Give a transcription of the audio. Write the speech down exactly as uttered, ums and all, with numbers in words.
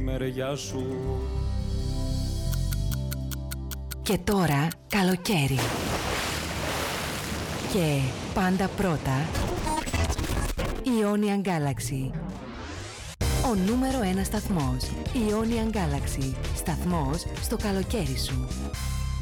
μεριά σου. Και τώρα καλοκαίρι. Και πάντα πρώτα Ionian Galaxy. Ο νούμερο ένα σταθμός Ionian Galaxy. Σταθμός στο καλοκαίρι σου.